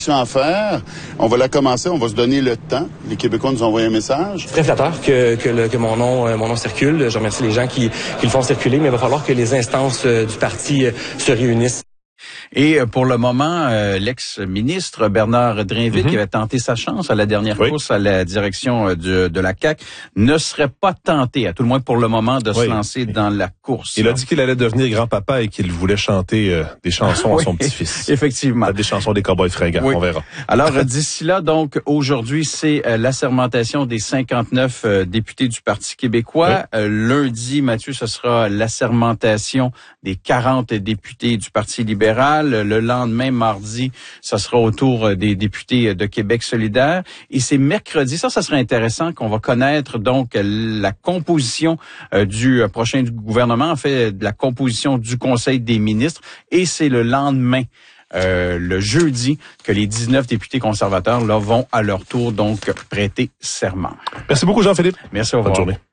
À faire. On va la commencer, on va se donner le temps. Les Québécois nous ont envoyé un message. C'est très flatteur que mon nom circule. Je remercie les gens qui le font circuler, mais il va falloir que les instances du parti se réunissent. Et pour le moment, l'ex-ministre Bernard Drinville, qui avait tenté sa chance à la dernière course à la direction de la CAQ, ne serait pas tenté, à tout le moins pour le moment, de se lancer dans la course. Il a dit qu'il allait devenir grand-papa et qu'il voulait chanter des chansons à son petit-fils. Effectivement. Des chansons des Cowboys fringants, on verra. Alors, d'ici là, donc, aujourd'hui, c'est l'assermentation des 59 députés du Parti québécois. Lundi, Mathieu, ce sera l'assermentation des 40 députés du Parti libéral. Le lendemain, mardi, ça sera au tour des députés de Québec solidaire. Et c'est mercredi, ça serait intéressant qu'on va connaître donc la composition du prochain gouvernement, en fait, de la composition du Conseil des ministres. Et c'est le lendemain, le jeudi, que les 19 députés conservateurs là vont à leur tour donc prêter serment. Merci beaucoup, Jean-Philippe. Merci, au revoir. Bonne journée.